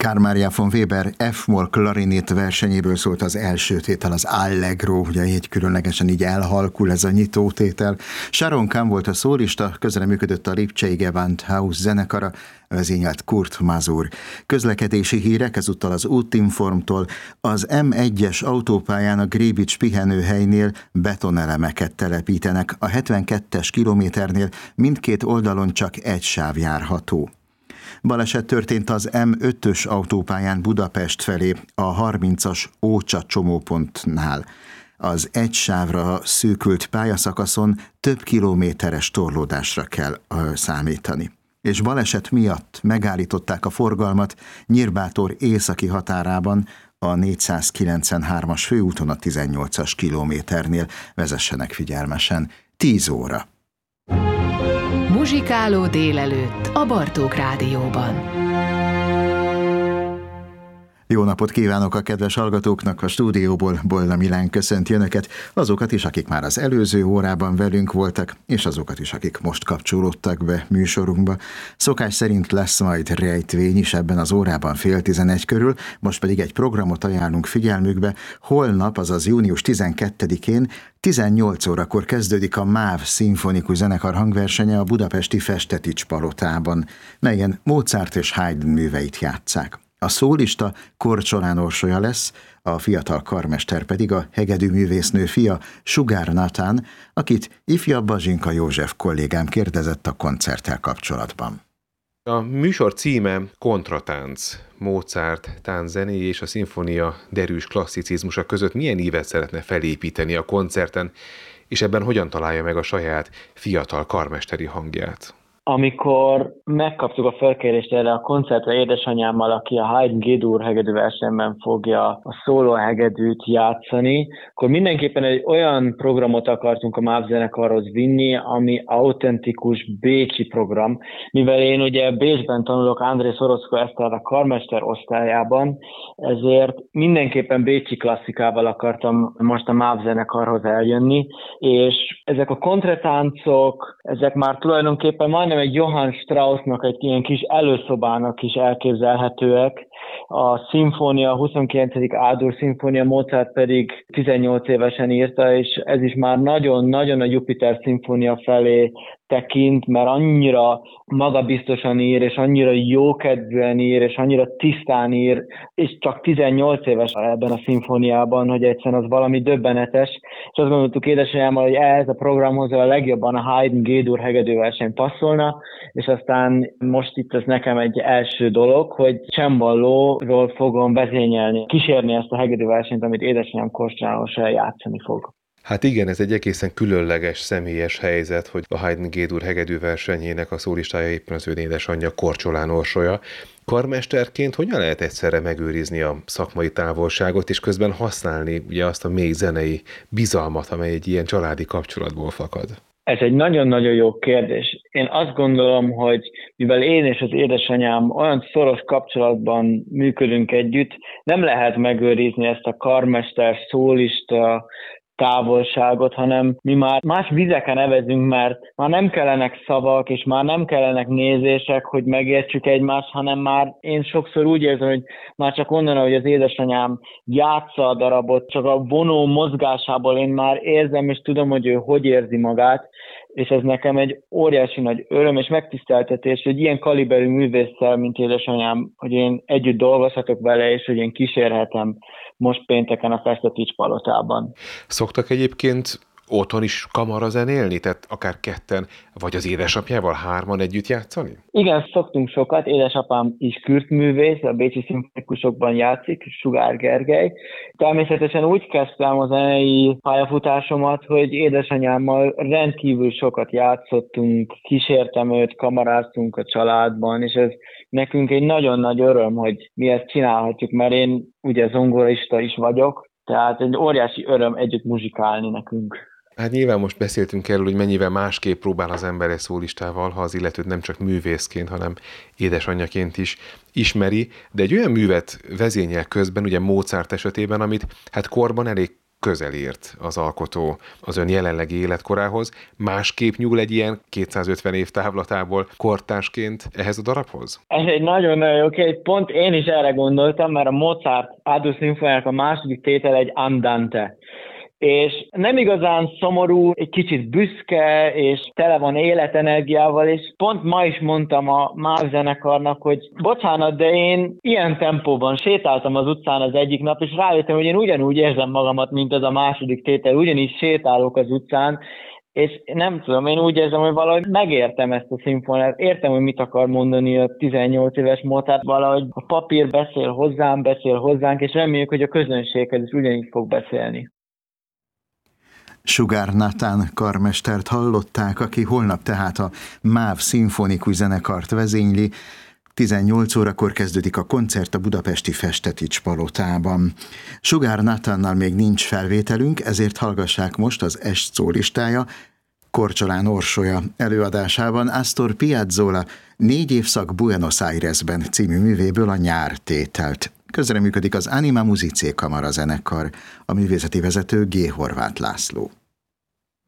Carl Maria von Weber F-moll klarinét versenyéből szólt az első tétel, az Allegro, ugye így különlegesen így elhalkul ez a nyitótétel. Sharon Kahn volt a szólista, közreműködött a Lipcsei Gewandhaus zenekara, vezényelt Kurt Masur. Közlekedési hírek ezúttal az Útinformtól. Az M1-es autópályán a Grébics pihenőhelynél betonelemeket telepítenek. A 72-es kilométernél mindkét oldalon csak egy sáv járható. Baleset történt az M5-ös autópályán Budapest felé, a 30-as Ócsa csomópontnál. Az egy sávra szűkült pályaszakaszon több kilométeres torlódásra kell számítani. És baleset miatt megállították a forgalmat Nyírbátor északi határában, a 493-as főúton a 18-as kilométernél. Vezessenek figyelmesen, 10 óra. Muzsikáló délelőtt a Bartók Rádióban. Jó napot kívánok a kedves hallgatóknak, a stúdióból Bolna Milán köszönti önöket, azokat is, akik már az előző órában velünk voltak, és azokat is, akik most kapcsolódtak be műsorunkba. Szokás szerint lesz majd rejtvény is ebben az órában 10:30 körül, most pedig egy programot ajánlunk figyelmükbe. Holnap, azaz június 12-én 18 órakor kezdődik a MÁV szimfonikus zenekar hangversenye a budapesti Festetics palotában, melyen Mozart és Haydn műveit játsszák. A szólista Korcsolán Orsolya lesz, a fiatal karmester pedig a hegedűművésznő fia, Sugár Natán, akit ifjabb Bazsinka József kollégám kérdezett a koncerttel kapcsolatban. A műsor címe Kontratánc, Mozart tánczené és a szimfónia derűs klasszicizmusa között milyen ívet szeretne felépíteni a koncerten, és ebben hogyan találja meg a saját fiatal karmesteri hangját? Amikor megkaptuk a felkérést erre a koncertre édesanyámmal, aki a Haydn G-dur hegedűversenyben fogja a szólóhegedűt játszani, akkor mindenképpen egy olyan programot akartunk a MÁV zenekarhoz vinni, ami autentikus bécsi program. Mivel én ugye Bécsben tanulok André Szoroszko Eszter karmester osztályában, ezért mindenképpen bécsi klasszikával akartam most a MÁV zenekarhoz eljönni, és ezek a kontratáncok, ezek már tulajdonképpen majdnem egy Johann Straussnak egy ilyen kis előszobának is elképzelhetőek. A szimfónia, a 29. A-dur szimfónia, Mozart pedig 18 évesen írta, és ez is már nagyon-nagyon a Jupiter szimfónia felé tekint, mert annyira magabiztosan ír, és annyira jókedvűen ír, és annyira tisztán ír, és csak 18 éves ebben a szimfóniában, hogy egyszerűen az valami döbbenetes, és azt gondoltuk édesanyámmal, hogy ehhez a programhoz a legjobban a Haydn G-dur hegedűverseny passzolna, és aztán most itt ez nekem egy első dolog, hogy csembalóról fogom vezényelni, kísérni ezt a hegedűversenyt, amit édesanyám Korcsolán játszani fog. Hát igen, ez egy egészen különleges, személyes helyzet, hogy a Haydn G-dur hegedűversenyének a szólistája éppen az ön édesanyja Korcsolán Orsolya. Karmesterként hogyan lehet egyszerre megőrizni a szakmai távolságot, és közben használni ugye azt a mély zenei bizalmat, amely egy ilyen családi kapcsolatból fakad? Ez egy nagyon-nagyon jó kérdés. Én azt gondolom, hogy mivel én és az édesanyám olyan szoros kapcsolatban működünk együtt, nem lehet megőrizni ezt a karmester, szólista távolságot, hanem mi már más vizeken evezünk, mert már nem kellenek szavak, és már nem kellenek nézések, hogy megértsük egymást, hanem már én sokszor úgy érzem, hogy már csak onnan, hogy az édesanyám játsza a darabot, csak a vonó mozgásából én már érzem, és tudom, hogy ő hogy érzi magát, és ez nekem egy óriási nagy öröm és megtiszteltetés, hogy ilyen kaliberű művésszel, mint édesanyám, hogy én együtt dolgozhatok vele, és hogy én kísérhetem most pénteken a Festetics palotában. Szoktak egyébként otthon is kamarazenélni, tehát akár ketten, vagy az édesapjával hárman együtt játszani? Igen, szoktunk sokat. Édesapám is kürtművész, a bécsi szimfonikusokban játszik, Sugár Gergely. Természetesen úgy kezdtem a zenei pályafutásomat, hogy édesanyámmal rendkívül sokat játszottunk, kísértem őt, kamaráztunk a családban, és ez nekünk egy nagyon nagy öröm, hogy mi ezt csinálhatjuk, mert én ugye zongorista is vagyok, tehát egy óriási öröm együtt muzsikálni nekünk. Hát nyilván most beszéltünk erről, hogy mennyivel másképp próbál az ember egy szólistával, ha az illetőt nem csak művészként, hanem édesanyjaként is ismeri, de egy olyan művet vezényel közben, ugye Mozart esetében, amit hát korban elég közel ért az alkotó az ön jelenlegi életkorához. Másképp nyúl egy ilyen 250 év távlatából kortársként ehhez a darabhoz? Ez egy nagyon-nagyon jó kérdés. Pont én is erre gondoltam, mert a Mozart Adus szimfóniának a második tétel egy andante. És nem igazán szomorú, egy kicsit büszke, és tele van életenergiával, és pont ma is mondtam a MÁV zenekarnak, hogy bocsánat, de én ilyen tempóban sétáltam az utcán az egyik nap, és rájöttem, hogy én ugyanúgy érzem magamat, mint ez a második tétel, ugyanígy sétálok az utcán, és nem tudom, én úgy érzem, hogy valahogy megértem ezt a szimfóniát, értem, hogy mit akar mondani a 18 éves Mozart, valahogy a papír beszél hozzánk, és reméljük, hogy a közönséghez is ugyanígy fog beszélni. Sugár Natán karmestert hallották, aki holnap tehát a MÁV szimfonikus zenekart vezényli. 18 órakor kezdődik a koncert a budapesti Festetics palotában. Sugár Natánnal még nincs felvételünk, ezért hallgassák most az est szólistája, Korcsolán Orsolya előadásában Astor Piazzolla 4 évszak Buenos Airesben című művéből a nyártételt. Közreműködik az Anima Musicae kamara zenekar, a művészeti vezető G. Horváth László.